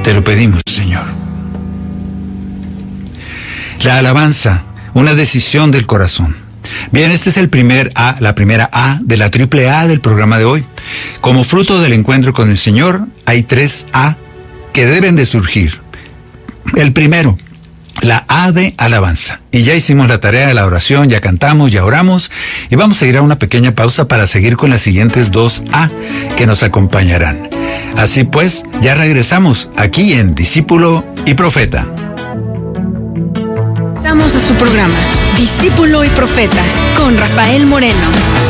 Te lo pedimos, Señor. La alabanza, una decisión del corazón. Bien, este es la primera A de la triple A del programa de hoy. Como fruto del encuentro con el Señor, hay 3 A que deben de surgir. El primero, la A de alabanza. Y ya hicimos la tarea de la oración, ya cantamos, ya oramos, y vamos a ir a una pequeña pausa para seguir con las siguientes 2 A que nos acompañarán. Así pues, ya regresamos aquí en Discípulo y Profeta. Pasamos a su programa, Discípulo y Profeta, con Rafael Moreno.